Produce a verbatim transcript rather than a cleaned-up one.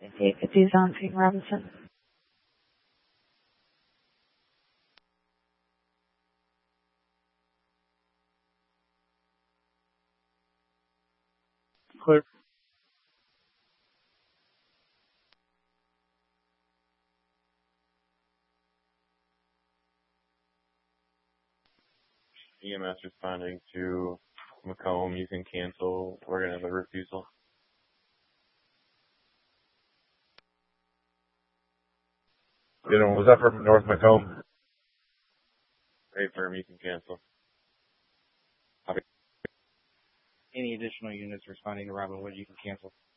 eight fifty Zonting Robinson. Clear. E M S responding to Macomb. You can cancel. We're going to have a refusal. You know, was that from North Macomb? Great firm, you can cancel. Any additional units responding to Robinwood, you can cancel.